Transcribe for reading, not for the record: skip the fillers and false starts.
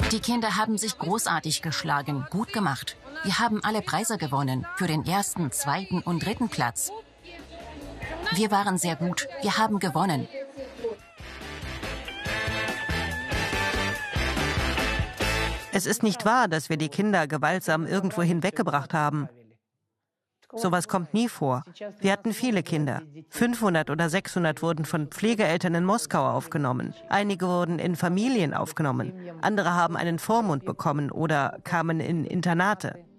Die Kinder haben sich großartig geschlagen, gut gemacht. Wir haben alle Preise gewonnen, für den 1., 2. und 3. Platz. Wir waren sehr gut, wir haben gewonnen. Es ist nicht wahr, dass wir die Kinder gewaltsam irgendwo hinweggebracht haben. Sowas kommt nie vor. Wir hatten viele Kinder. 500 oder 600 wurden von Pflegeeltern in Moskau aufgenommen. Einige wurden in Familien aufgenommen. Andere haben einen Vormund bekommen oder kamen in Internate.